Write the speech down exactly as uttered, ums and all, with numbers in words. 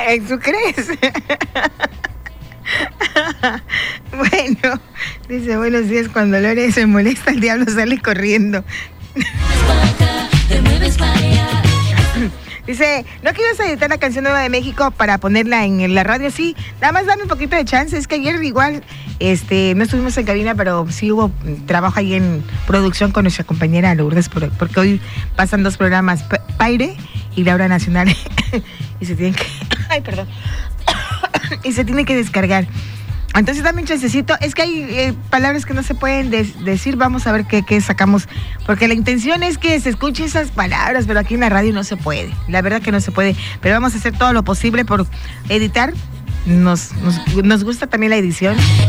¿Tú crees? Bueno, dice, buenos días, cuando Lore se molesta, el diablo sale corriendo. Dice, ¿no que ibas a editar la canción nueva de México para ponerla en la radio? Sí, nada más dame un poquito de chance. Es que ayer igual este, no estuvimos en cabina, pero sí hubo trabajo ahí en producción con nuestra compañera Lourdes, porque hoy pasan dos programas, Paire y La Hora Nacional, y se tienen que... Ay, perdón. Y se tiene que descargar. Entonces dame un chancecito. Es que hay eh, palabras que no se pueden de- decir. Vamos a ver qué, qué sacamos. Porque la intención es que se escuche esas palabras, pero aquí en la radio no se puede. La verdad que no se puede. Pero vamos a hacer todo lo posible por editar. Nos, nos, nos gusta también la edición.